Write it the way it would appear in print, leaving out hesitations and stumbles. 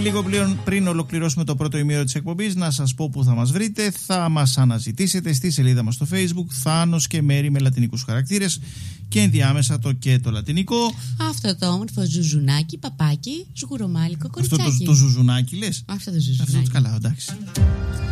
Λίγο πριν ολοκληρώσουμε το πρώτο ημίωρο της εκπομπής, να σας πω που θα μας βρείτε. Θα μας αναζητήσετε στη σελίδα μας στο Facebook, Θάνος και Μέρη με λατινικούς χαρακτήρες και ενδιάμεσα το και το λατινικό. Αυτό το όμορφο ζουζουνάκι, παπάκι, σγουρομάλικο κοριτσάκι. Αυτό το ζουζουνάκι λες? Αυτό το ζουζουνάκι. Αυτό το καλά, εντάξει.